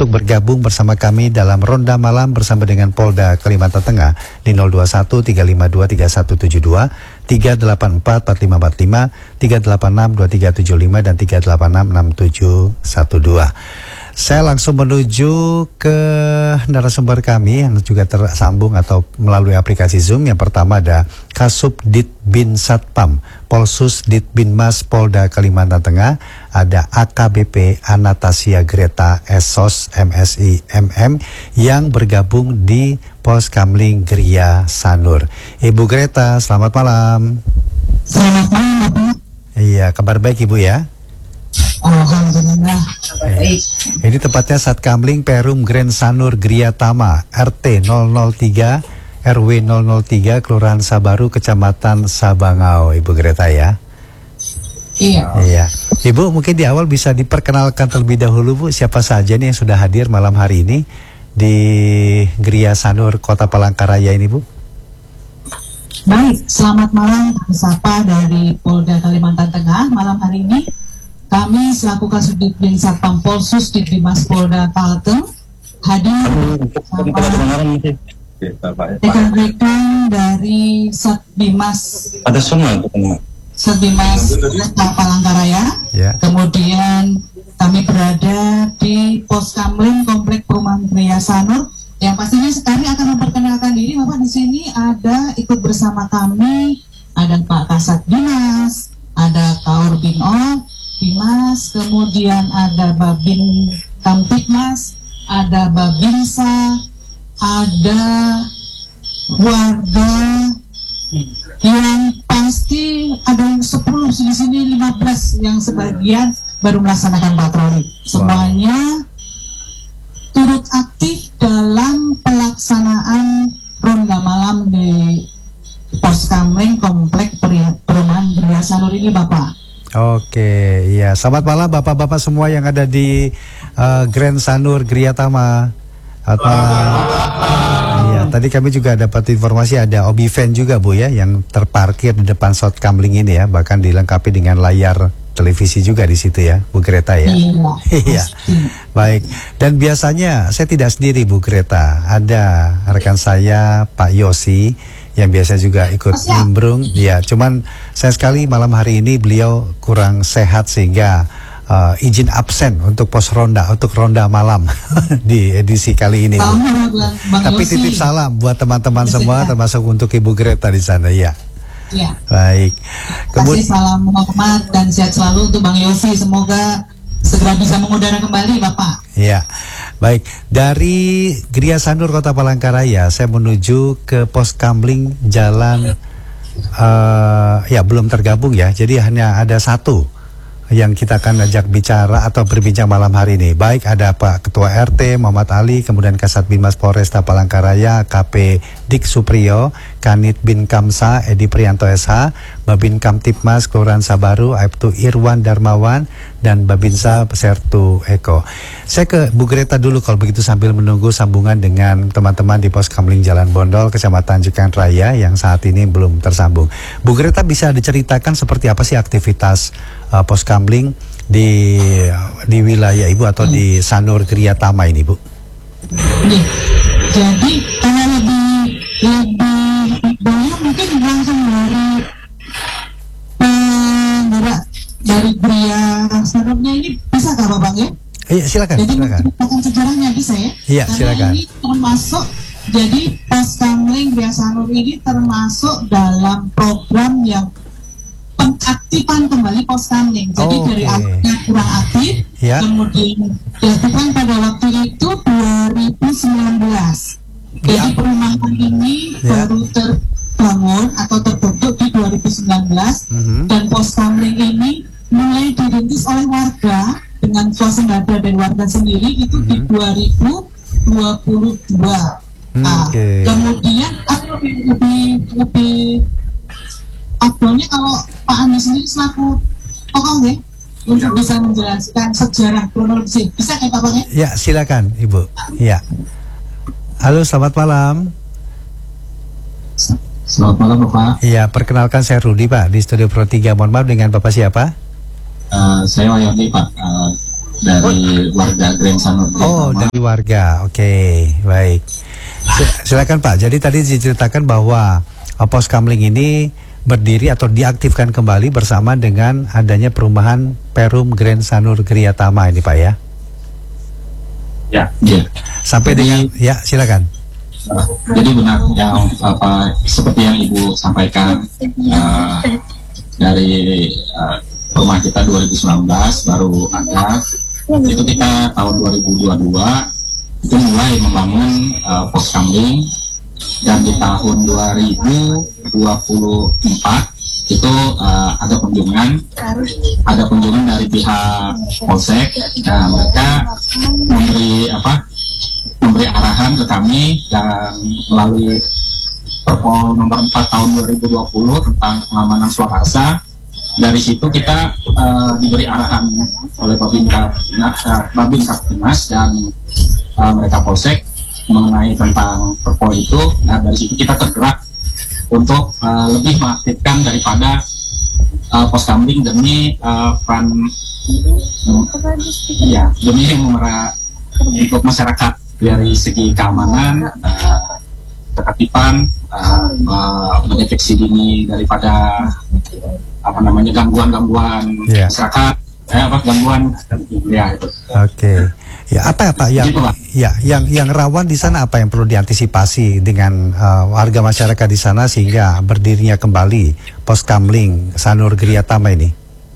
untuk bergabung bersama kami dalam Ronda Malam bersama dengan Polda Kalimantan Tengah di 021 352 3172, 384 4545, 386 2375 dan 386 6712. Saya langsung menuju ke narasumber kami yang juga tersambung atau melalui aplikasi Zoom. Yang pertama ada Kasubdit Bin Satpam Polsus Ditbinmas Polda Kalimantan Tengah, ada AKBP Anastasia Greta Esos MSI MM yang bergabung di Poskamling Gria Sanur. Ibu Greta, selamat malam. Selamat malam, Bapak. Iya, kabar baik Ibu ya? Alhamdulillah, baik. Ini tepatnya Satkamling Perum Grand Sanur Gria Tama RT 003 RW 003 Kelurahan Sabaru Kecamatan Sabangau, Ibu Greta ya. Iya. Ibu mungkin di awal bisa diperkenalkan terlebih dahulu Bu, siapa saja nih yang sudah hadir malam hari ini di Gria Sanur Kota Palangkaraya ini Bu? Baik, selamat malam, kami sapa dari Polda Kalimantan Tengah. Malam hari ini kami selaku Kasubdit Bin Satpam Polsus Ditbinmas Polda Kalteng hadir bersama rekan-rekan dari Satbimas Kota Palangkaraya. Kemudian kami berada di Poskamling Komplek Perumahan Gria Sanur. Yang pastinya sekali akan memperkenalkan diri. Bapak di sini ada ikut bersama kami, ada Pak Kasat Dinas, ada Kaur Bino Bimas, kemudian ada Babin Kamtipmas, ada Babinsa, ada warga yang pasti ada yang 10 di sini, 15 yang sebagian baru melaksanakan patroli. Semuanya turut aktif dalam pelaksanaan ronda malam di Poskamling Komplek Perumahan Gria Sanur ini, Bapak. Oke, iya. Selamat malam Bapak-bapak semua yang ada di Grand Sanur Gria Tama. Iya, tadi kami juga dapat informasi ada obi van juga Bu ya yang terparkir di depan Satkamling ini ya, bahkan dilengkapi dengan layar televisi juga di situ ya, Bu Greta ya. Iya. Baik. Dan biasanya saya tidak sendiri Bu Greta, ada rekan saya Pak Yosi yang biasa juga ikut nimbrung. Ya, cuman saya sekali malam hari ini beliau kurang sehat sehingga izin absen untuk untuk ronda malam di edisi kali ini. Tapi titip salam buat teman-teman semua termasuk untuk Ibu Greta di sana ya. Ya. Baik. Kasih salam hormat dan sehat selalu untuk Bang Yosi. Semoga segera bisa mengudara kembali, Bapak. Ya. Baik, dari Gria Sanur Kota Palangkaraya saya menuju ke Poskamling Jalan ya belum tergabung ya. Jadi hanya ada satu yang kita akan ajak bicara atau berbincang malam hari ini. Baik, ada Pak Ketua RT Muhammad Ali, kemudian Kasat Binmas Polresta Palangkaraya KP Dik Supriyo, Kanit Bin Kamsa Edi Prianto SH, Babin Kamtipmas Kelurahan Sabaru Aibtu Irwan Darmawan, dan Babinsa Sertu Eko. Saya ke Bu Greta dulu kalau begitu sambil menunggu sambungan dengan teman-teman di Poskamling Jalan Bondol Kecamatan Jekan Raya yang saat ini belum tersambung. Bu Greta bisa diceritakan seperti apa sih aktivitas Poskamling di wilayah Ibu atau di Sanur Gria Tama ini Bu? Jadi kalau lebih banyak mungkin langsung dari Gria Sanurnya ini bisa nggak Bapak ya? Iya silakan. Jadi silakan. menceritakan sejarahnya bisa ya? Iya silakan. Ini termasuk jadi Poskamling Gria Sanur ini termasuk dalam program yang pengaktifan kembali Poskamling. Jadi dari awalnya kurang aktif, kemudian dilakukan pada waktu itu 2019. Jadi perumahan ini baru terbangun atau terbentuk di 2019 dan Poskamling ini mulai dirintis oleh warga dengan swasembada dari warga sendiri itu di 2022. Kemudian lebih aktualnya kalau Pak Anies sendiri selaku tokoh ya untuk bisa menjelaskan sejarah kronologi. Bisa kan Pak Bang ya? Ya silakan Ibu. Ya. Halo, selamat malam. Selamat malam Bapak. Iya, perkenalkan saya Rudi Pak di Studio Pro 3. Mohon maaf, dengan Bapak siapa? Saya Wahyudi Pak. dari warga Grand Sanur. Oh, dari warga. Oke, baik. Silakan Pak. Jadi tadi diceritakan bahwa pos kamling ini berdiri atau diaktifkan kembali bersama dengan adanya perumahan Perum Grand Sanur Griyatama ini Pak ya. Ya, ya. Sampai dengan ya silakan. Jadi benar yang seperti yang Ibu sampaikan, dari rumah kita 2019 baru ada, itu kita tahun 2022 itu mulai membangun pos kamling, dan di tahun 2024 itu ada kunjungan dari pihak Polsek, dan mereka memberi arahan ke kami, dan melalui Perpol nomor 4 tahun 2020 tentang pengamanan swakarsa. Dari situ kita diberi arahan oleh Babin Kaptimas dan mereka Polsek mengenai tentang Perpol itu. Nah, dari situ kita tergerak untuk lebih mengaktifkan daripada pos kamling demi demi untuk masyarakat dari segi keamanan, ketertiban, mendeteksi dini daripada gangguan masyarakat, gangguan itu. Oke. Ya, apa yang rawan di sana, apa yang perlu diantisipasi dengan warga masyarakat di sana sehingga berdirinya kembali pos kamling Sanur Griyatama ini?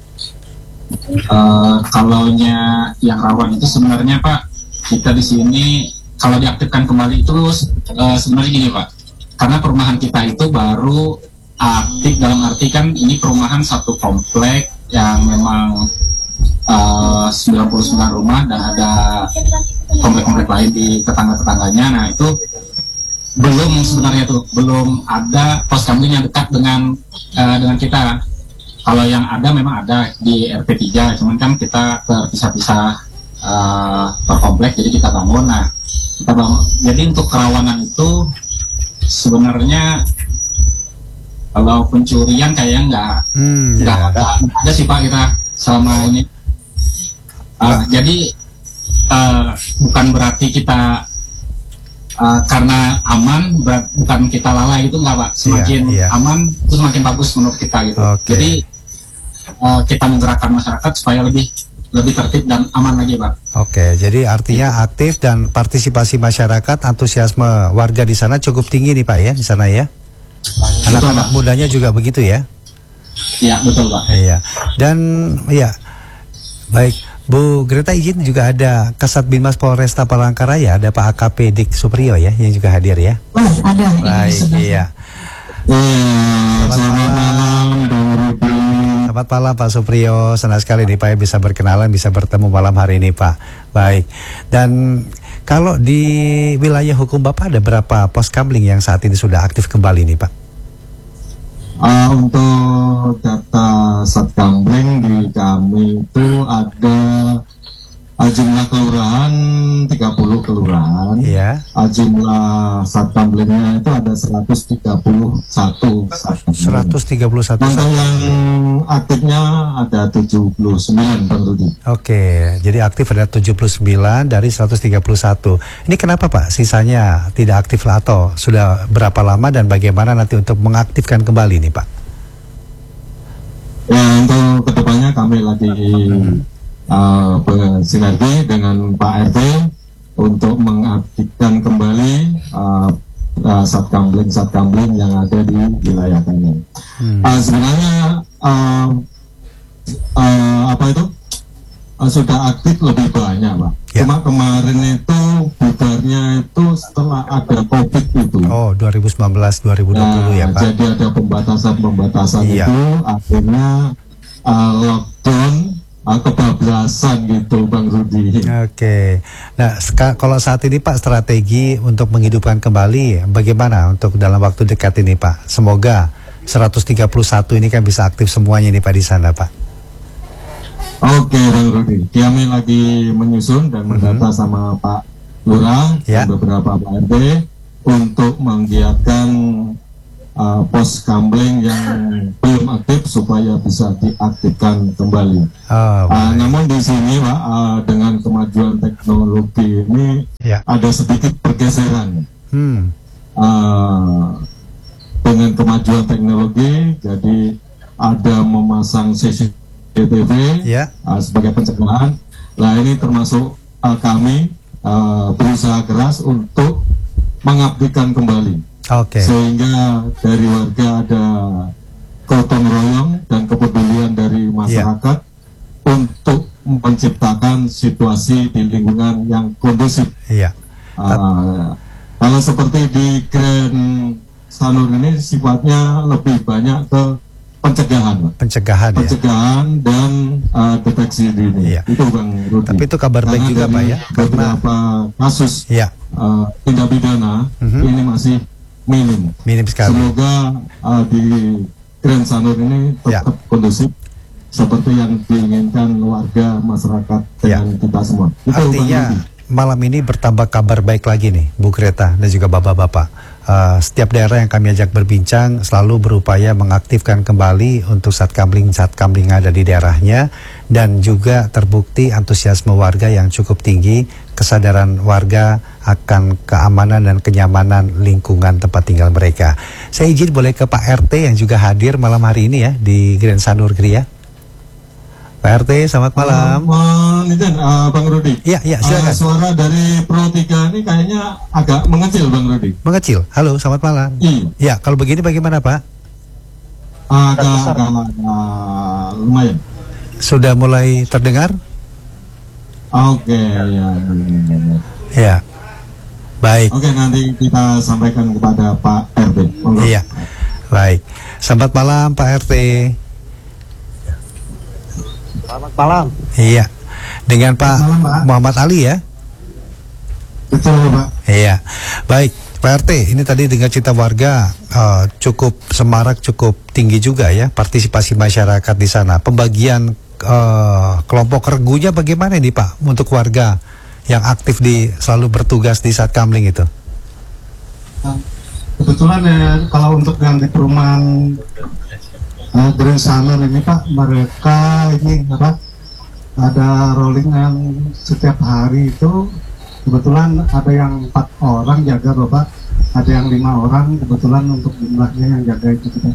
Kalau yang rawan itu sebenarnya Pak, kita di sini kalau diaktifkan kembali itu sebenarnya gini Pak, karena perumahan kita itu baru aktif, dalam arti kan ini perumahan satu komplek yang memang 99 rumah, dan ada komplek-komplek lain di tetangga-tetangganya. Nah itu belum ada pos kamling yang dekat dengan kita. Kalau yang ada memang ada di RT 3, cuman kan kita terpisah-pisah per komplek, jadi kita bangun. Nah kita bangun, jadi untuk kerawanan itu sebenarnya kalau pencurian kayaknya nggak ada sih Pak kita selama ini. Jadi bukan berarti kita karena aman, bukan kita lalai, gitu nggak Pak. Semakin aman itu semakin bagus menurut kita gitu. Jadi kita menggerakkan masyarakat supaya lebih tertib dan aman lagi Pak. Oke, jadi artinya aktif dan partisipasi masyarakat, antusiasme warga di sana cukup tinggi nih Pak ya, di sana ya. Anak-anak mudanya juga begitu ya? Iya betul Pak. Iya. Dan ya baik, Bu Greta izin juga ada Kasat Binmas Polresta Palangkaraya, ada Pak AKP Dik Supriyo ya yang juga hadir ya. Oh ada. Baik, iya. Selamat malam Pak Supriyo, senang sekali nih Pak bisa berkenalan, bisa bertemu malam hari ini Pak. Baik, dan kalau di wilayah hukum Bapak ada berapa pos kamling yang saat ini sudah aktif kembali nih Pak? Untuk data Satkamling di kami itu ada jumlah kelurahan 30 kelurahan. Iya. Jumlah Satkamlingnya itu ada 131 131. Untuk yang aktifnya ada 79 Bang Rudi. Oke, jadi aktif ada 79 dari 131. Ini kenapa Pak sisanya tidak aktif lah, atau sudah berapa lama dan bagaimana nanti untuk mengaktifkan kembali nih Pak? Ya, untuk kedepannya kami lagi bersinergi dengan Pak RT untuk mengaktifkan kembali satkamling yang ada di wilayah kami. Sebenarnya sudah aktif lebih banyak Pak. Cuma kemarin itu bubarnya itu setelah ada COVID itu. Oh, 2019-2020 ya Pak. Jadi ada pembatasan itu, akhirnya lockdown, kebablasan gitu Bang Rudi. Oke. Nah, kalau saat ini Pak strategi untuk menghidupkan kembali bagaimana untuk dalam waktu dekat ini Pak? Semoga 131 ini kan bisa aktif semuanya nih Pak di sana Pak. Oke Bang Rudi, kami lagi menyusun dan mendata sama Pak Lurah dan beberapa Pak RT untuk menggiatkan pos kamling yang belum aktif supaya bisa diaktifkan kembali. Namun di sini Pak, dengan kemajuan teknologi ini ada sedikit pergeseran. Dengan kemajuan teknologi, jadi ada memasang CCTV sebagai pencegahan. Nah ini termasuk kami berusaha keras untuk mengaktifkan kembali. Sehingga dari warga ada gotong royong dan kepedulian dari masyarakat untuk menciptakan situasi di lingkungan yang kondusif. Kalau seperti di Grand Sanur ini sifatnya lebih banyak ke pencegahan dan deteksi dini. Itu Bang Rudi. Tapi itu kabar baik juga Pak ya, beberapa kasus tindak pidana ini masih minim sekali. Semoga di Grand Sanur ini tetap kondusif seperti yang diinginkan warga masyarakat dengan kita semua. Itu artinya malam ini bertambah kabar baik lagi nih Bu Greta dan juga bapak-bapak. Setiap daerah yang kami ajak berbincang selalu berupaya mengaktifkan kembali untuk satkamling yang ada di daerahnya, dan juga terbukti antusiasme warga yang cukup tinggi, kesadaran warga akan keamanan dan kenyamanan lingkungan tempat tinggal mereka. Saya izin boleh ke Pak RT yang juga hadir malam hari ini ya di Grand Sanur Gria. Pak RT, selamat malam. Bang Rudi. Iya, silakan. Suara dari Pro 3 ini kayaknya agak mengecil, Bang Rudi. Mengecil. Halo, selamat malam. Iya, kalau begini bagaimana, Pak? Agak lumayan. Sudah mulai terdengar? Oke, ya. Baik. Oke, nanti kita sampaikan kepada Pak RT. Iya. Baik. Selamat malam, Pak RT. Selamat malam. Iya. Dengan Pak Muhammad Ali ya? Betul Pak. Iya. Baik, Pak RT, ini tadi dengan cerita warga cukup semarak, cukup tinggi juga ya partisipasi masyarakat di sana. Pembagian kelompok regunya bagaimana nih Pak untuk warga yang aktif selalu bertugas di Satkamling itu? Kebetulan ya, kalau untuk yang di perumahan Grand Sanur ini Pak, mereka ini ada rolling yang setiap hari itu kebetulan ada yang 4 orang jaga Bapak, ada yang 5 orang kebetulan untuk jumlahnya yang jaga itu kita.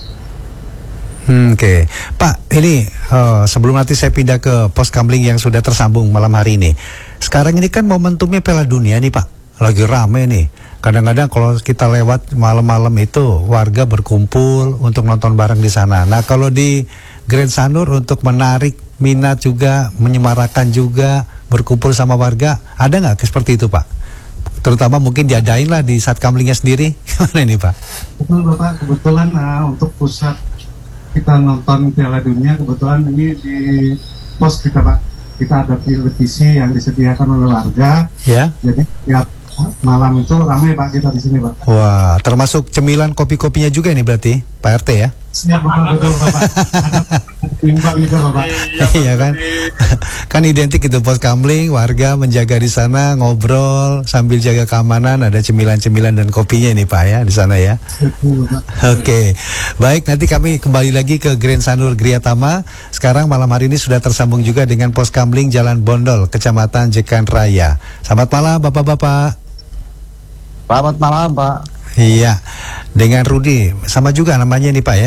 Oke. Pak, ini sebelum nanti saya pindah ke pos kamling yang sudah tersambung malam hari ini. Sekarang ini kan momentumnya Piala Dunia nih Pak, lagi rame nih. Kadang-kadang kalau kita lewat malam-malam itu warga berkumpul untuk nonton bareng di sana. Nah kalau di Grand Sanur untuk menarik minat juga, menyemarakan juga, berkumpul sama warga, ada nggak seperti itu Pak? Terutama mungkin diadain lah di Satkamlingnya sendiri. Gimana ini Pak? Betul Bapak, kebetulan untuk pusat kita nonton Piala Dunia, kebetulan ini di pos kita Pak, kita ada televisi yang disediakan oleh warga. Ya. Jadi tiap malam itu ramai Pak kita di sini Pak. Wah, termasuk cemilan kopi-kopinya juga ini berarti Pak RT ya? Siap betul Bapak. Timbang juga Bapak. Iya kan? Kan identik itu pos kamling, warga menjaga di sana, ngobrol sambil jaga keamanan, ada cemilan-cemilan dan kopinya ini Pak ya di sana ya. Oke. Baik, nanti kami kembali lagi ke Grand Sanur Griatama. Sekarang malam hari ini sudah tersambung juga dengan pos kamling Jalan Bondol, Kecamatan Jekan Raya. Selamat malam Bapak-bapak. Selamat malam Pak. Iya, dengan Rudi, sama juga namanya nih Pak ya?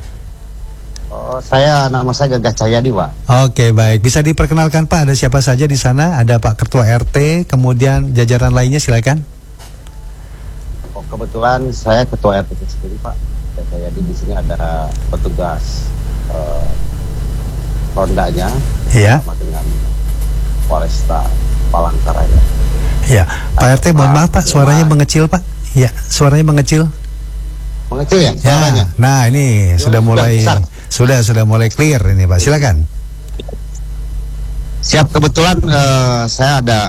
Nama saya Gagah Cahyadi Pak. Oke baik, bisa diperkenalkan Pak, ada siapa saja di sana? Ada Pak Ketua RT, kemudian jajaran lainnya silakan. Kebetulan saya Ketua RT sendiri Pak. Jadi di sini ada petugas rondanya, sama dengan Polresta Palangkaraya. Ya, Pak RT, mohon maaf Pak, suaranya mengecil Pak. Ya, suaranya mengecil. Mengecil ya suaranya. Ya, nah ini sudah mulai clear ini Pak. Silakan. Siap, kebetulan saya ada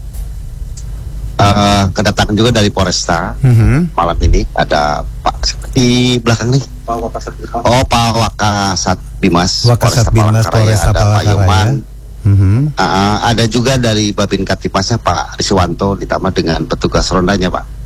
kedatangan juga dari Polresta. Malam ini ada Pak di belakang nih. Pak Wakasat Bimas. Wakasat Bimas Polresta Palangkaraya. Ada juga dari Babin Kaptipmasnya Pak Riswanto, ditambah dengan petugas rondanya Pak.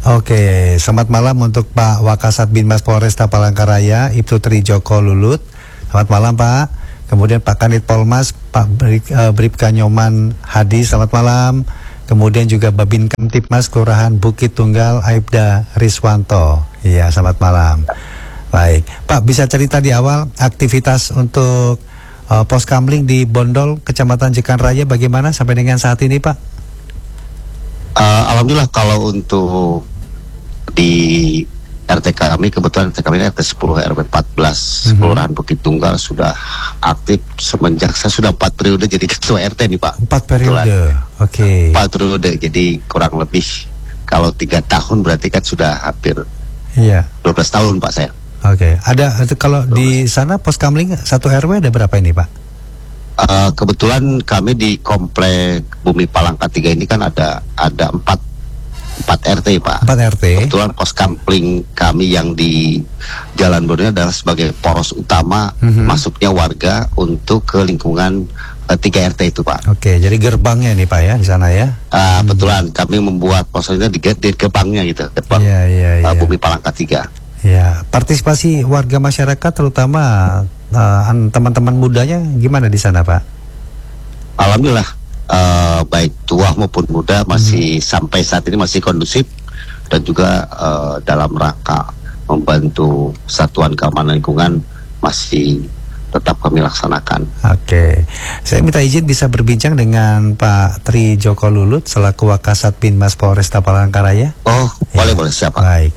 Oke, selamat malam untuk Pak Wakasat Binmas Polresta Palangkaraya, Ibtu Tri Joko Lulut. Selamat malam Pak. Kemudian Pak Kanit Polmas, Pak Bribka Nyoman Hadi, selamat malam. Kemudian juga Babin Kamtipmas Kelurahan Bukit Tunggal, Aibda Riswanto. Iya, selamat malam. Baik, Pak, bisa cerita di awal aktivitas untuk pos kamling di Bondol, Kecamatan Jekan Raya bagaimana sampai dengan saat ini, Pak? Alhamdulillah kalau untuk di RT kami, kebetulan RT kami RT 10 RW 14 Kelurahan Bukit Tunggal sudah aktif semenjak saya sudah 4 periode jadi ketua RT nih Pak. 4 periode, oke. 4 periode, jadi kurang lebih kalau 3 tahun berarti kan sudah hampir 12 tahun Pak saya. Oke, ada kalau 12. Di sana pos kamling 1 RW ada berapa ini Pak? Kebetulan kami di komplek Bumi Palangka 3 ini kan ada 4 RT Pak. 4 RT. Kebetulan pos kamling kami yang di Jalan Bondol adalah sebagai poros utama masuknya warga untuk ke lingkungan 3 RT itu Pak. Oke, jadi gerbangnya nih Pak ya di sana ya? Betulan kami membuat posnya di gerbangnya gitu, gerbang Bumi Palangka 3. Ya, partisipasi warga masyarakat terutama teman-teman mudanya gimana di sana Pak? Alhamdulillah baik tua maupun muda masih sampai saat ini masih kondusif dan juga dalam rangka membantu satuan keamanan lingkungan masih tetap kami laksanakan. Oke, saya minta izin bisa berbincang dengan Pak Tri Joko Lulut selaku Wakasat Binmas Polresta Palangkaraya. Oh, boleh siapa? Baik.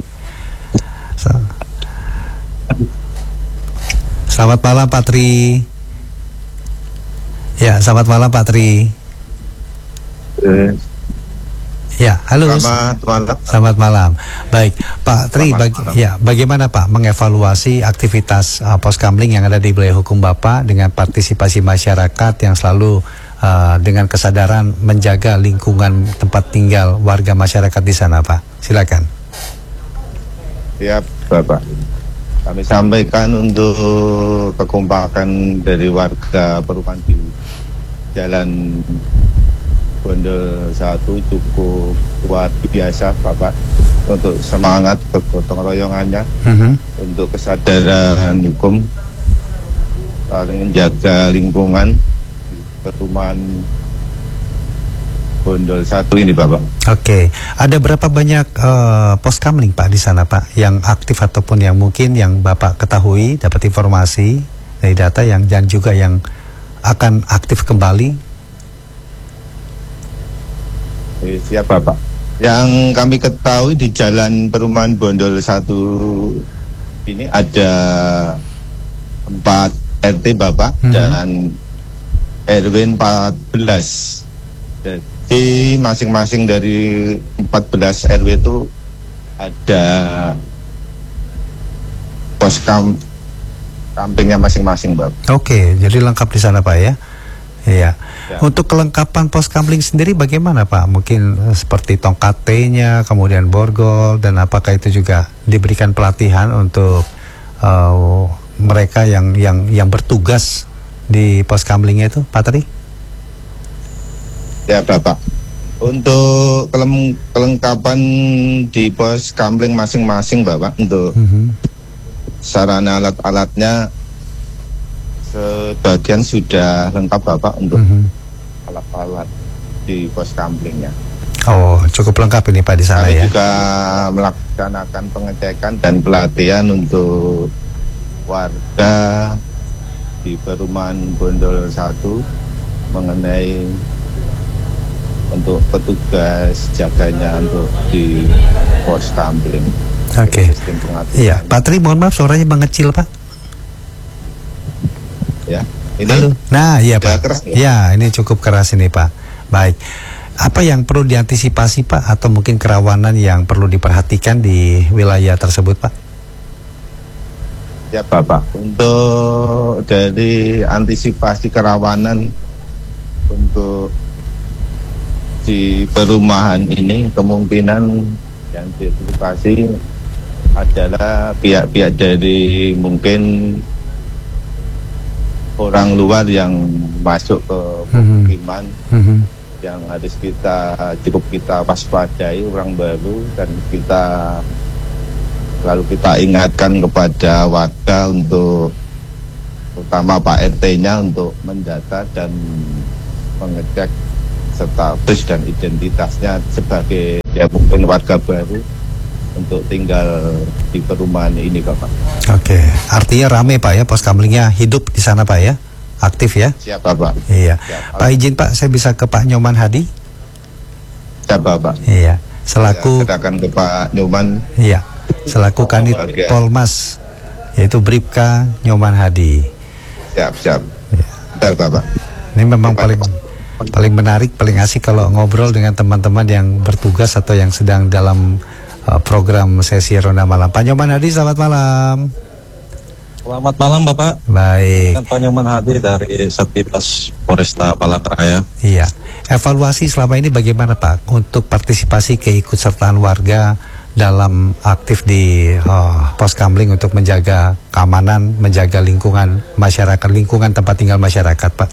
Selamat malam Pak Tri. Ya, selamat malam Pak Tri. Ya, halo. Selamat malam. Baik, Pak Tri, bagaimana Pak mengevaluasi aktivitas pos kamling yang ada di wilayah hukum Bapak dengan partisipasi masyarakat yang selalu dengan kesadaran menjaga lingkungan tempat tinggal warga masyarakat di sana, Pak? Silakan. Ya, Bapak. Kami sampaikan untuk kekompakan dari warga perumahan di Jalan Bondol 1 cukup luar biasa Bapak, untuk semangat kegotong royongannya, untuk kesadaran hukum, saling menjaga lingkungan perumahan Bondol 1 ini Bapak. Oke, ada berapa banyak pos kamling Pak di sana Pak yang aktif ataupun yang mungkin yang Bapak ketahui dapat informasi dari data yang dan juga yang akan aktif kembali? Siap Bapak. Yang kami ketahui di Jalan Perumahan Bondol 1 ini ada 4 RT Bapak dan RW 14. Jadi masing-masing dari 14 RW itu ada pos kampingnya masing-masing, Bapak. Oke, jadi lengkap di sana, Pak ya. Iya. Ya. Untuk kelengkapan pos kamling sendiri bagaimana, Pak? Mungkin seperti tongkat T-nya, kemudian borgol, dan apakah itu juga diberikan pelatihan untuk mereka yang bertugas di pos kamlingnya itu, Pak Tri? Ya, Bapak. Untuk kelengkapan di pos kamling masing-masing, Bapak, untuk sarana alat-alatnya sebagian sudah lengkap Bapak untuk alat-alat di pos kamplingnya. Oh, cukup lengkap ini Pak di sana. Kami ya juga melaksanakan pengecekan dan pelatihan untuk warga di perumahan Bondol 1 mengenai untuk petugas jaganya untuk di pos kampling. Oke. Iya, Pak Tri, mohon maaf suaranya mengecil Pak. Ya, ini. Halo. Nah, iya Pak. Keras, ya, ini cukup keras ini Pak. Baik. Apa yang perlu diantisipasi Pak, atau mungkin kerawanan yang perlu diperhatikan di wilayah tersebut Pak? Ya Bapak, untuk dari antisipasi kerawanan untuk di perumahan ini, kemungkinan yang diantisipasi adalah pihak-pihak dari mungkin orang luar yang masuk ke pemukiman yang harus kita waspadai orang baru, dan kita lalu kita ingatkan kepada warga untuk, terutama Pak RT-nya, untuk mendata dan mengecek status dan identitasnya sebagai ya mungkin warga baru untuk tinggal di perumahan ini, Bapak. Oke, artinya rame Pak ya, poskamlingnya hidup di sana Pak ya, aktif ya? Siap Bapak. Iya. Siap, Pak izin Pak, saya bisa ke Pak Nyoman Hadi? Siap Bapak. Iya. Selaku. Ya, silakan ke Pak Nyoman. Iya. Selaku Kanit Polmas, yaitu Bribka Nyoman Hadi. Siap. Ya. Siap Bapak. Ini memang paling menarik, paling asik kalau ngobrol dengan teman-teman yang bertugas atau yang sedang dalam program sesi Ronda Malam. Pak Nyoman Hadi, selamat malam. Selamat malam Bapak. Baik. Pak Nyoman Hadi dari Satlantas Polresta Palangkaraya. Iya. Evaluasi selama ini bagaimana Pak untuk partisipasi keikutsertaan warga dalam aktif di poskamling untuk menjaga keamanan, menjaga lingkungan masyarakat, lingkungan tempat tinggal masyarakat, Pak?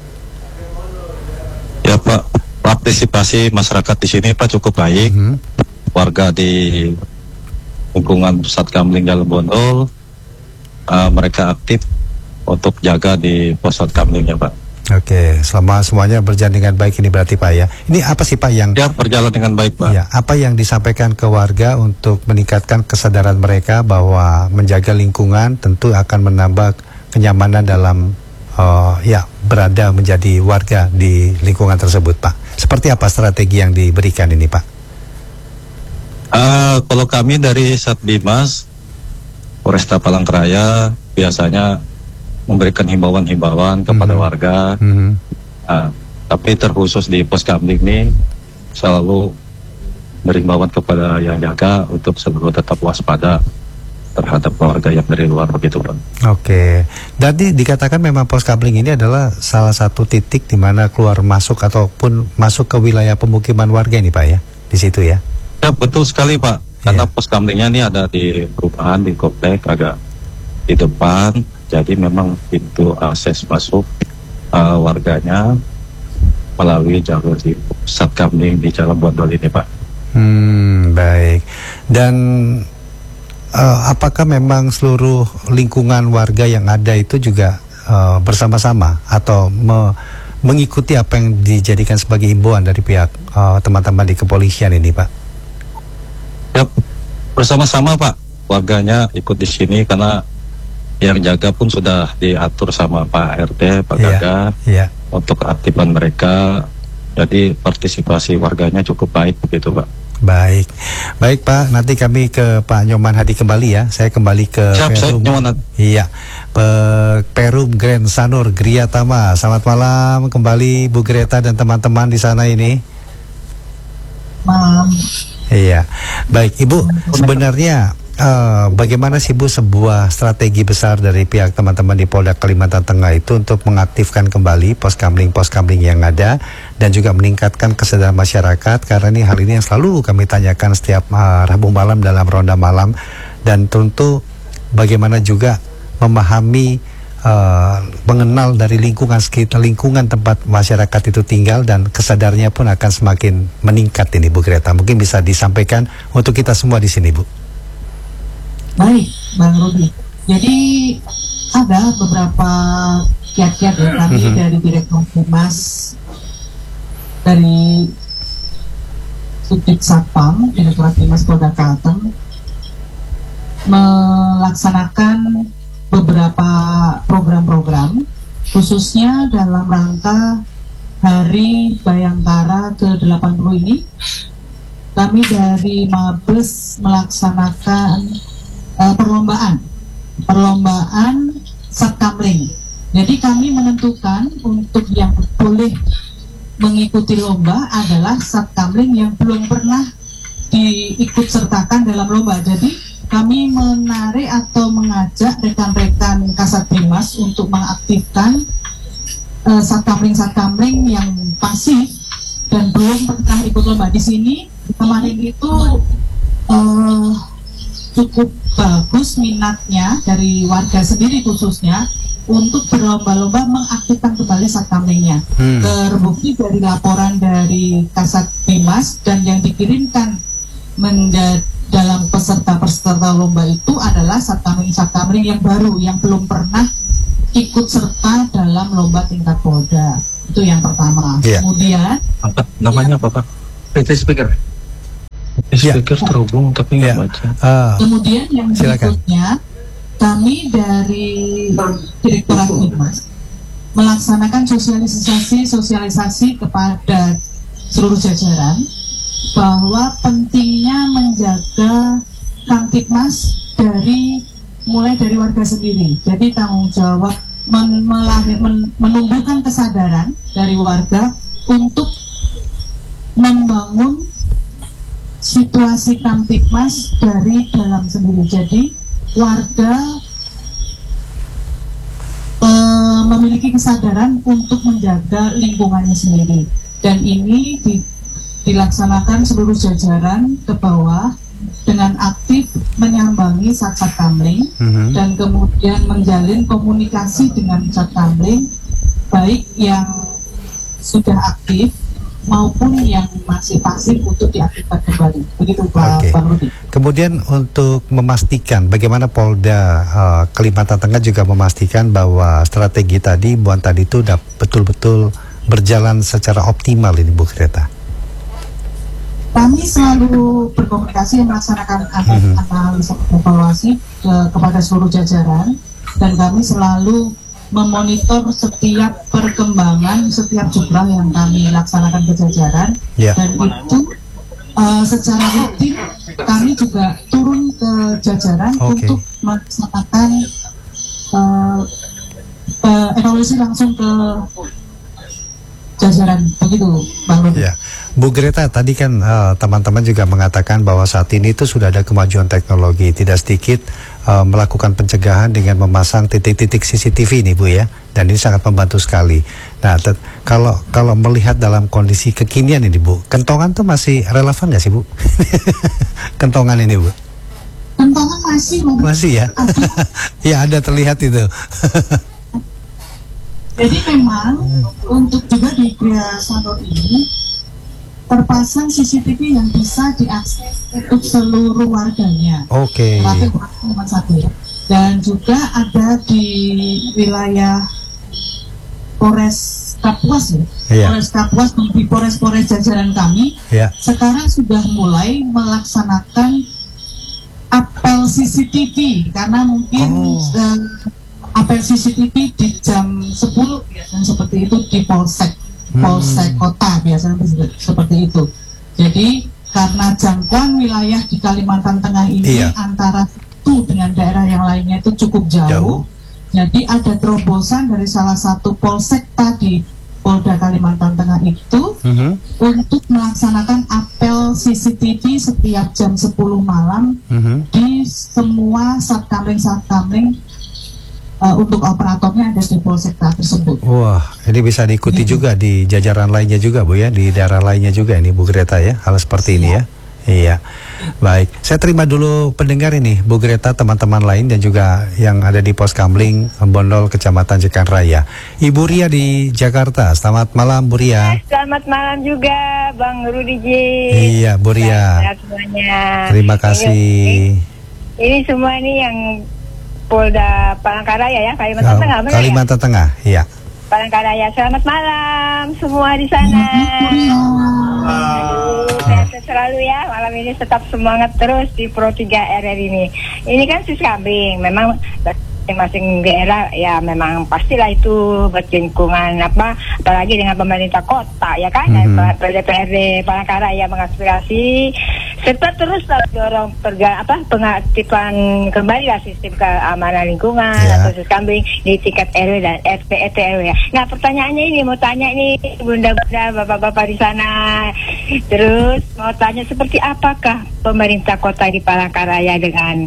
Ya Pak, partisipasi masyarakat di sini Pak cukup baik. Warga di lingkungan pusat kamling Jalan Bondol, mereka aktif untuk jaga di pos kamlingnya Pak. Oke, selama semuanya berjalan dengan baik ini berarti Pak ya. Ini apa sih Pak yang? Ya, berjalan dengan baik Pak. Ya, apa yang disampaikan ke warga untuk meningkatkan kesadaran mereka bahwa menjaga lingkungan tentu akan menambah kenyamanan dalam berada menjadi warga di lingkungan tersebut Pak. Seperti apa strategi yang diberikan ini Pak? Kalau kami dari Satbimas Polresta Palangkaraya biasanya memberikan himbauan-himbauan kepada warga, tapi terkhusus di pos kamling ini selalu berimbauan kepada yang jaga untuk selalu tetap waspada terhadap warga yang dari luar begitu Pak. Oke, jadi dikatakan memang pos kamling ini adalah salah satu titik di mana keluar masuk ataupun masuk ke wilayah pemukiman warga ini Pak ya, di situ ya? Ya betul sekali Pak, karena pos kamlingnya ini ada di perumahan di komplek agak di depan. Jadi memang pintu akses masuk warganya melalui jalur di pusat kamling di Jalan Bondol ini Pak. Baik. Dan apakah memang seluruh lingkungan warga yang ada itu juga bersama-sama atau mengikuti apa yang dijadikan sebagai himbauan dari pihak teman-teman di kepolisian ini Pak? Ya, bersama-sama Pak. Warganya ikut di sini karena yang jaga pun sudah diatur sama Pak RT, Pak Gaga untuk keaktifan mereka. Jadi partisipasi warganya cukup baik begitu Pak. Baik Pak, nanti kami ke Pak Nyoman Hadi kembali ya. Saya kembali ke Perum. Iya, Perum Grand Sanur Griatama. Selamat malam kembali Bu Greta dan teman-teman di sana ini. Malam. Iya, baik Ibu. Sebenarnya bagaimana sih Bu sebuah strategi besar dari pihak teman-teman di Polda Kalimantan Tengah itu untuk mengaktifkan kembali pos kamling yang ada dan juga meningkatkan kesadaran masyarakat, karena ini hal ini yang selalu kami tanyakan setiap Rabu malam dalam Ronda Malam, dan tentu bagaimana juga memahami mengenal dari lingkungan sekitar, lingkungan tempat masyarakat itu tinggal, dan kesadarnya pun akan semakin meningkat ini Bu Greta. Mungkin bisa disampaikan untuk kita semua di sini Bu. Baik, Bang Rudi. Jadi ada beberapa kiat-kiat ya kami dari Direktur Humas dari Subdit Satpam Direktorat Humas Polda Kalteng melaksanakan beberapa program-program khususnya dalam rangka Hari Bayangkara ke-80 ini. Kami dari Mabes melaksanakan perlombaan satkamling. Jadi kami menentukan untuk yang boleh mengikuti lomba adalah satkamling yang belum pernah diikut sertakan dalam lomba. Jadi kami menarik atau mengajak rekan-rekan Kasatbimas untuk mengaktifkan satkamling yang pasif dan belum pernah ikut lomba. Di sini kemarin itu cukup bagus minatnya dari warga sendiri khususnya, untuk berlomba-lomba mengaktifkan kembali satkamlingnya. Terbukti dari laporan dari Kasat Bimas dan yang dikirimkan dalam peserta lomba itu adalah satkamling yang baru yang belum pernah ikut serta dalam lomba tingkat Polda. Itu yang pertama. Kemudian namanya apa Pak? PT speaker. Speaker terhubung tapi nggak baca. Kemudian yang berikutnya, kami dari Direktorat Bimas melaksanakan sosialisasi kepada seluruh jajaran bahwa pentingnya menjaga Kamtibmas mulai dari warga sendiri. Jadi tanggung jawab menumbuhkan kesadaran dari warga untuk membangun situasi Kamtibmas dari dalam sendiri. Jadi warga memiliki kesadaran untuk menjaga lingkungannya sendiri, dan ini dilaksanakan seluruh jajaran ke bawah dengan aktif menyambangi satkamling dan kemudian menjalin komunikasi dengan satkamling baik yang sudah aktif maupun yang masih pasif untuk diaktifkan kembali. Begitu Pak Rudi. Kemudian untuk memastikan bagaimana Polda Kalimantan Tengah juga memastikan bahwa strategi tadi itu sudah betul-betul berjalan secara optimal ini Bu Greta. Kami selalu berkomunikasi melaksanakan analisa evaluasi kepada seluruh jajaran, dan kami selalu memonitor setiap perkembangan, setiap jumlah yang kami laksanakan ke jajaran, dan itu secara rutin kami juga turun ke jajaran untuk melaksanakan evaluasi langsung ke jajaran. Begitu Bang Rudi. Bu Greta, tadi kan teman-teman juga mengatakan bahwa saat ini itu sudah ada kemajuan teknologi, tidak sedikit melakukan pencegahan dengan memasang titik-titik CCTV nih Bu ya, dan ini sangat membantu sekali. Nah, kalau melihat dalam kondisi kekinian ini Bu, kentongan tuh masih relevan nggak sih Bu? Kentongan ini Bu? Kentongan masih ya? Ya ada terlihat itu. Jadi memang untuk juga di Gria Sanur ini terpasang CCTV yang bisa diakses untuk seluruh warganya. Dan juga ada di wilayah Polres Kapuas Polres Kapuas di Polres jajaran kami sekarang sudah mulai melaksanakan apel CCTV, karena mungkin apel CCTV di jam 10 biasanya seperti itu di Polsek kota biasanya seperti itu. Jadi karena jangkauan wilayah di Kalimantan Tengah ini antara satu dengan daerah yang lainnya itu cukup jauh. Jadi ada terobosan dari salah satu polsek tadi, Polda Kalimantan Tengah itu untuk melaksanakan apel CCTV setiap jam 10 malam di semua satkamling untuk operatornya ada di polsek tersebut. Wah, ini bisa diikuti juga di jajaran lainnya juga Bu ya, di daerah lainnya juga ini Bu Greta ya, hal seperti ini ya. Iya, baik. Saya terima dulu pendengar ini Bu Greta, teman-teman lain dan juga yang ada di Poskamling Bondol, Kecamatan Jekan Raya. Ibu Ria di Jakarta, selamat malam Bu Ria. Selamat malam juga Bang Rudi J. Iya Bu Ria. Terima kasih. Ini semua ini yang Polda Palangkaraya ya, Kalimantan Tengah. Kalimantan Tengah, iya. Palangkaraya, selamat malam semua di sana. Sehat selalu ya, malam ini tetap semangat terus di Pro 3 RR ini. Ini kan Siskambing, memang masing-masing daerah ya memang pastilah itu buat lingkungan apalagi dengan pemerintah kota ya kan, DPRD Palangkaraya mengaspirasi serta terus dorong pengaktifan kembali lah sistem keamanan lingkungan atau Siskambing di tingkat RW dan RT RW ya. Nah pertanyaannya ini mau tanya ini bunda-bunda bapak-bapak di sana, terus mau tanya seperti apakah pemerintah kota di Palangkaraya dengan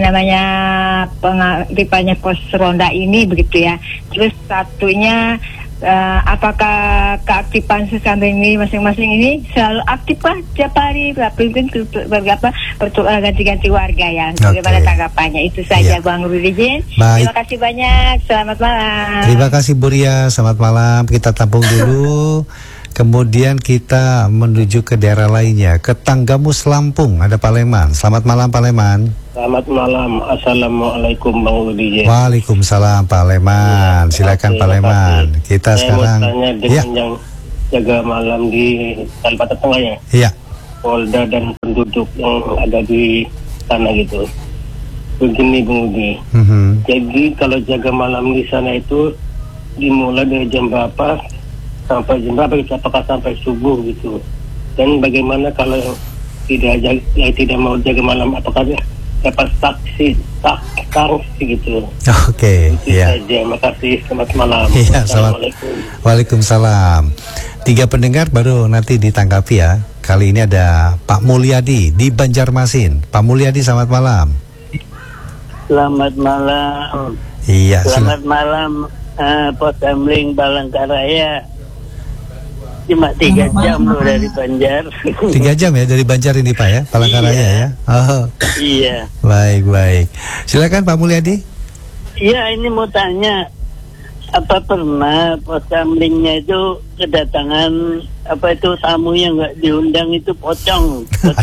pengaktifannya pos ronda ini begitu ya. Terus satunya apakah keaktifan Suskambling ini masing-masing ini selalu aktif kah tiap hari, ganti-ganti warga ya? Bagaimana tanggapannya? Itu saja Bang Rudijin. Terima kasih banyak. Selamat malam. Terima kasih Bu Ria. Selamat malam. Kita tampung dulu. Kemudian kita menuju ke daerah lainnya, ke Tanggamus Lampung. Ada Pak Leman. Selamat malam Pak Leman. Selamat malam. Assalamualaikum Bang Rudi. Waalaikumsalam Pak Leman. Silakan Pak Leman. Kita sekarang mau tanya dengan yang jaga malam di Kalimantan Tengah ya. Iya. Polda dan penduduk yang ada di sana gitu. Begini Bang Rudi. Jadi kalau jaga malam di sana itu dimulai dari jam berapa sampai jam berapa gitu? Apakah sampai subuh gitu? Dan bagaimana kalau tidak mau jaga malam, apakah dapat sanksi gitu? Oke, ya. Terima kasih. Selamat malam. Ya, Assalamualaikum. Waalaikumsalam. 3 pendengar baru nanti ditanggapi ya. Kali ini ada Pak Mulyadi di Banjarmasin. Pak Mulyadi, selamat malam. Selamat malam. Iya. Selamat malam. Poskamling Palangkaraya. Cuma 3 jam loh dari Banjar. 3 jam ya dari Banjar ini Pak ya, Palangkaraya ya. Oh. Iya. Baik. Silakan Pak Mulyadi. Iya, ini mau tanya, apa pernah Poskamlingnya itu kedatangan tamu yang nggak diundang itu pocong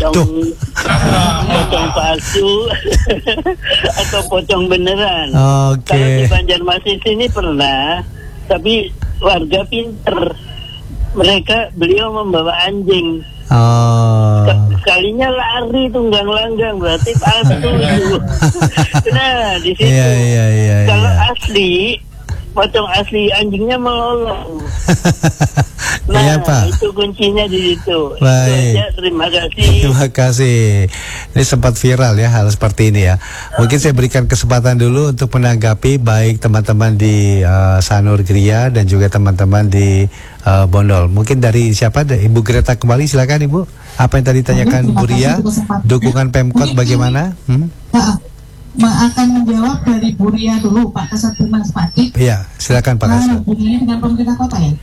palsu atau pocong beneran? Kalau di Banjarmasin sini pernah, tapi warga pinter. Beliau membawa anjing. Sekalinya lari tunggang langgang, berarti palsu. Nah, di situ. Kalau asli, pocong asli, anjingnya melolong. Nah, iya, Pak. Itu kuncinya di situ. Baik. Terima kasih. Terima kasih. Ini sempat viral ya hal seperti ini ya. Mungkin saya berikan kesempatan dulu untuk menanggapi baik teman-teman di Sanur Gria dan juga teman-teman di Bondol. Mungkin dari siapa? Ibu Greta kembali, silakan Ibu. Apa yang tadi ditanyakan Bu Ria? Dukungan Pemkot bagaimana? Akan menjawab dari Bu Ria dulu, Pak Kasat Dimas Padik. Iya, silakan Pak Kasat. Hubungannya dengan pemerintah kota ya?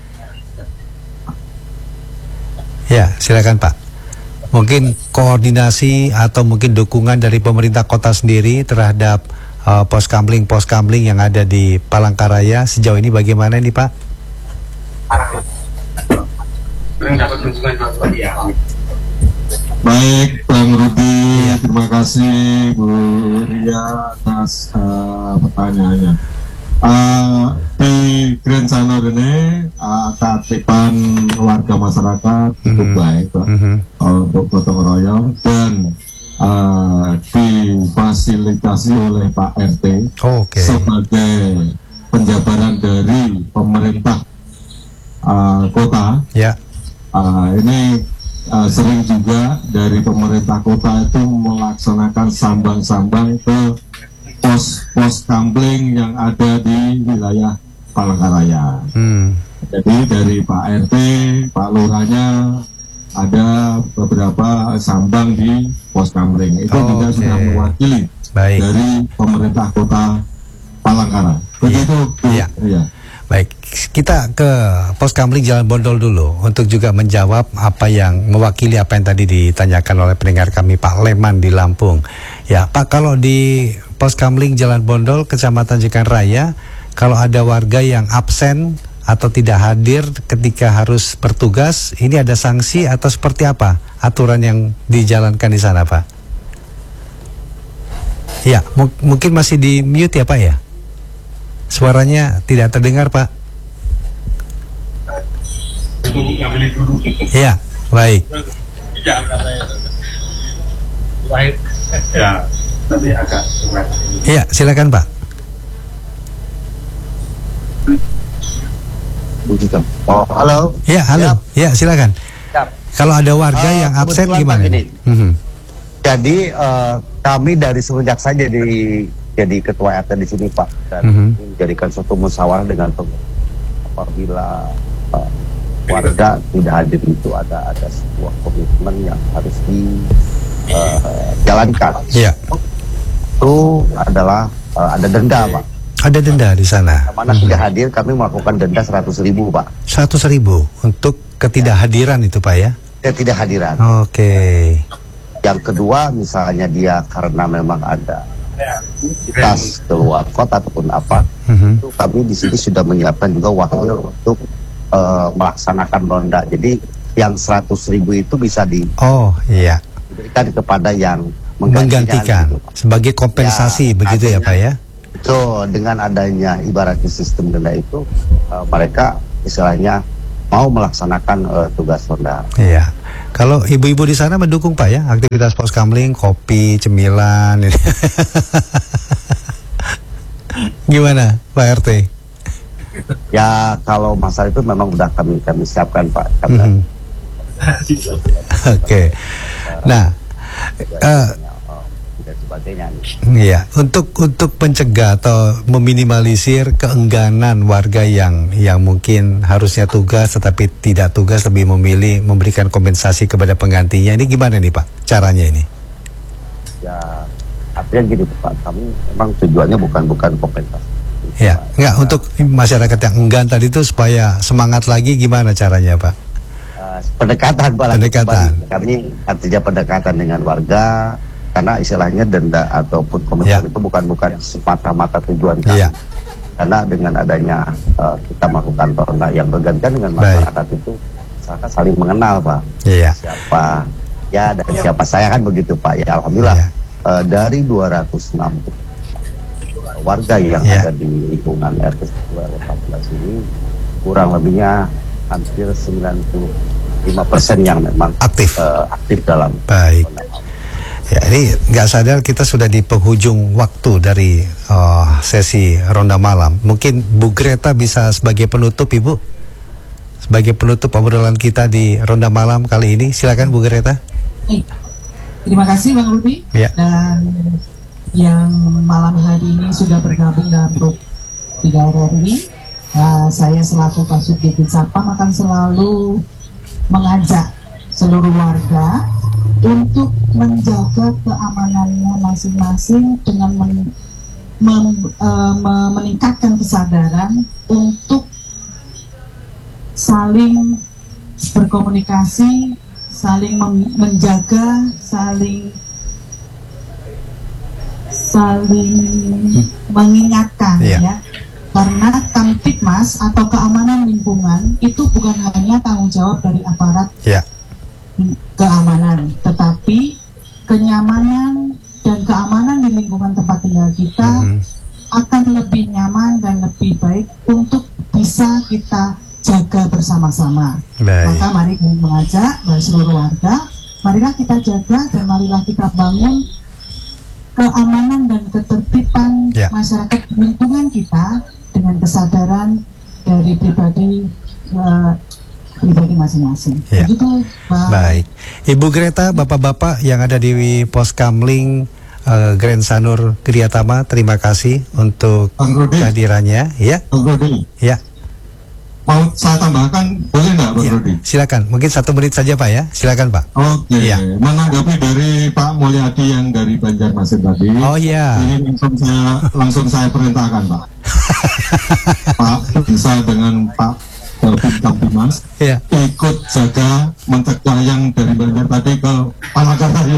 Ya, silakan Pak. Mungkin koordinasi atau mungkin dukungan dari pemerintah kota sendiri terhadap poskamling yang ada di Palangkaraya sejauh ini bagaimana ini Pak? Baik, Bang Rudi, terima kasih Bu Ria atas pertanyaannya. Di Grand Sanur ini keaktifan warga masyarakat cukup baik Pak, untuk gotong royong dan difasilitasi oleh Pak RT sebagai penjabaran dari pemerintah kota. Ini sering juga dari pemerintah kota itu melaksanakan sambang-sambang ke pos kamling yang ada di wilayah Palangkaraya. Jadi dari Pak RT, Pak Lurahnya ada beberapa sambang di pos kamling. Itu juga sudah mewakili dari pemerintah kota Palangkaraya. Begitu. Iya. Baik, kita ke pos kamling Jalan Bondol dulu untuk juga menjawab apa yang mewakili apa yang tadi ditanyakan oleh pendengar kami Pak Leman di Lampung. Ya Pak, kalau di pos kamling Jalan Bondol Kecamatan Jekan Raya, kalau ada warga yang absen atau tidak hadir ketika harus bertugas, ini ada sanksi atau seperti apa aturan yang dijalankan di sana Pak? Ya, mungkin masih di mute ya Pak ya? Suaranya tidak terdengar Pak. Ya, baik. Ya, silakan Pak. Oh, halo. Ya, halo. Ya, silakan. Kalau ada warga yang absen gimana? Jadi kami dari semenjak saya jadi ketua RT di sini Pak, dan menjadikan suatu musyawarah dengan apabila warga tidak hadir itu ada sebuah komitmen yang harus dijalankan. Iya. Itu adalah ada denda Pak. Ada denda di sana. Mana tidak hadir, kami melakukan denda 100.000, Pak. 100.000 untuk ketidakhadiran itu, Pak, ya? Ketidakhadiran. Oke. Yang kedua, misalnya dia karena memang ada aktivitas keluar kota ataupun apa, itu kami di sini sudah menyiapkan juga waktu untuk melaksanakan ronda. Jadi yang 100.000 itu bisa diberikan kepada yang menggantikan gitu, sebagai kompensasi, begitu ya, Pak, ya? Itu dengan adanya ibaratnya sistem denda itu, mereka istilahnya mau melaksanakan tugas ronda. Iya. Kalau ibu-ibu di sana mendukung, Pak, ya, aktivitas poskamling, kopi, cemilan. Gimana, Pak RT? Ya, kalau masalah itu memang udah kami siapkan, Pak. Oke. Nah, sebagainya. Iya, untuk mencegah atau meminimalisir keengganan warga yang mungkin harusnya tugas tetapi tidak tugas, lebih memilih memberikan kompensasi kepada penggantinya. Ini gimana nih, Pak, caranya ini? Ya, artinya gini, Pak, kami memang tujuannya bukan kompensasi. Ya, enggak, untuk masyarakat yang enggan tadi itu supaya semangat lagi, gimana caranya, Pak? Pendekatan, Pak. Pendekatan. Kami artinya pendekatan dengan warga. Karena istilahnya denda ataupun kompensasi itu bukan semata-mata tujuan kami. Karena dengan adanya kita melakukan ronda yang bergantian dengan masyarakat itu, masyarakat saling mengenal, Pak. Siapa dan siapa saya, kan begitu, Pak. Ya, alhamdulillah dari 260 warga yang ada di lingkungan RT 14 ini, kurang lebihnya hampir 95% yang memang aktif dalam. Baik. Ya, ini nggak sadar kita sudah di penghujung waktu dari sesi ronda malam. Mungkin Bu Greta bisa sebagai penutup, Ibu, sebagai penutup obrolan kita di ronda malam kali ini. Silakan, Bu Greta. Terima kasih, Bang Rudi. Dan yang malam hari ini sudah bergabung dalam grup 3 RRI. Saya selaku Kasubdit Satpam akan selalu mengajak seluruh warga untuk menjaga keamanannya masing-masing dengan meningkatkan kesadaran untuk saling berkomunikasi, saling menjaga, saling mengingatkan, ya. Karena Kamtibmas atau keamanan lingkungan itu bukan hanya tanggung jawab dari aparat keamanan, tetapi kenyamanan dan keamanan di lingkungan tempat tinggal kita akan lebih nyaman dan lebih baik untuk bisa kita jaga bersama-sama. Maka mari kita mengajak seluruh warga, marilah kita jaga dan marilah kita bangun keamanan dan ketertiban masyarakat lingkungan kita dengan kesadaran dari pribadi masing-masing. Begitu, Pak. Baik, Ibu Greta, Bapak-bapak yang ada di Poskamling Grand Sanur Kriyatama, terima kasih untuk kehadirannya. Ya. Ya. Mau saya tambahkan, boleh nggak, Bang Rudi? Silakan, mungkin 1 menit saja, Pak, ya. Silakan, Pak. Oke. Menanggapi dari Pak Mulyadi yang dari Banjarmasin tadi. Ini langsung saya perintahkan, Pak. Pak bisa dengan Pak Kamtibmas ikut jaga mencegah yang dari Banjar tadi ke Palangkaraya.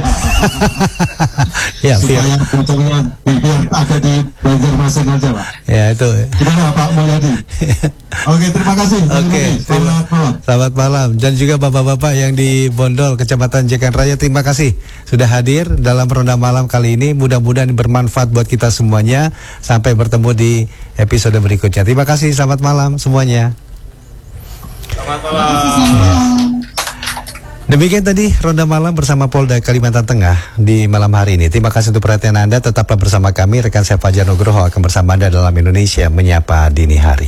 Supaya puncaknya biar ada di Banjarmasin aja, Pak. Ya, itu. Gimana, Pak Mulyadi? Oke, terima kasih. Selamat malam. Dan juga bapak-bapak yang di Bondol, Kecamatan Jekan Raya, terima kasih sudah hadir dalam ronda malam kali ini. Mudah-mudahan bermanfaat buat kita semuanya. Sampai bertemu di episode berikutnya. Terima kasih, selamat malam semuanya. Selamat malam. Demikian tadi ronda malam bersama Polda Kalimantan Tengah di malam hari ini. Terima kasih untuk perhatian Anda. Tetaplah bersama kami. Rekan saya Fajar Nugroho akan bersama Anda dalam Indonesia Menyapa Dini Hari.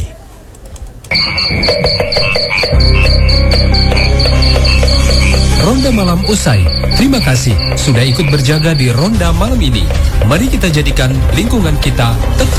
Ronda malam usai. Terima kasih sudah ikut berjaga di ronda malam ini. Mari kita jadikan lingkungan kita tetap